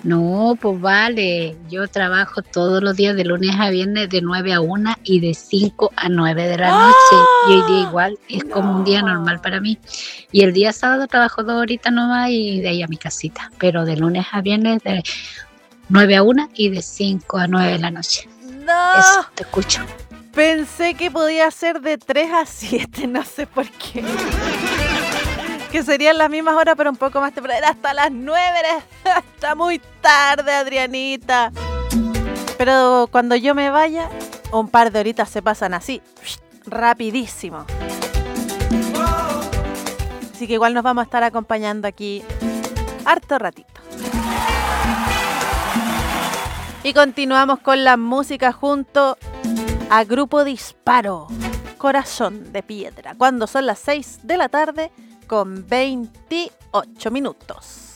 No, pues vale, yo trabajo todos los días de lunes a viernes de 9 a 1 y de 5 a 9 de la noche. Y hoy día ¡Ah! igual es como un día normal No. para mí. Y el día sábado trabajo 2 horitas nomás y de ahí a mi casita. Pero de lunes a viernes de 9 a 1 y de 5 a 9 de la noche. Eso, No. te escucho. Pensé que podía ser de 3 a 7, no sé por qué. Que serían las mismas horas, pero un poco más temprano. Era hasta las 9, está muy tarde, Adrianita. Pero cuando yo me vaya, un par de horitas se pasan así, rapidísimo. Así que igual nos vamos a estar acompañando aquí harto ratito. Y continuamos con la música junto a Grupo Disparo, Corazón de Piedra, cuando son las 6 de la tarde con 28 minutos.